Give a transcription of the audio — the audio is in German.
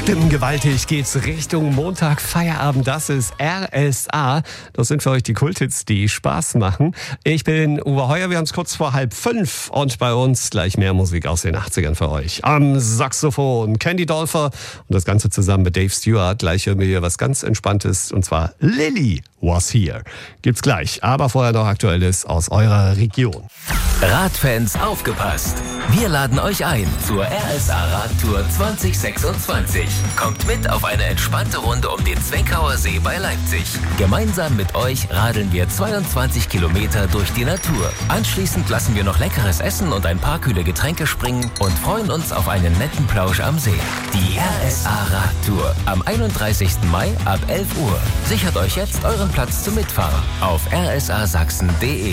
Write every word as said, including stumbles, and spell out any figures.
Stimmen gewaltig geht's Richtung Montag, Feierabend. Das ist R S A. Das sind für euch die Kulthits, die Spaß machen. Ich bin Uwe Heuer, wir haben es kurz vor halb fünf und bei uns gleich mehr Musik aus den achtzigern für euch. Am Saxophon Candy Dolfer und das Ganze zusammen mit Dave Stewart. Gleich hören wir hier was ganz Entspanntes und zwar Lily Was Here. Gibt's gleich, aber vorher noch Aktuelles aus eurer Region. Radfans aufgepasst! Wir laden euch ein zur R S A Radtour zwanzig sechsundzwanzig. Kommt mit auf eine entspannte Runde um den Zweckauer See bei Leipzig. Gemeinsam mit euch radeln wir zweiundzwanzig Kilometer durch die Natur. Anschließend lassen wir noch leckeres Essen und ein paar kühle Getränke springen und freuen uns auf einen netten Plausch am See. Die R S A Radtour am einunddreißigsten Mai ab elf Uhr. Sichert euch jetzt euren Platz zum Mitfahren auf r s a sachsen punkt d e.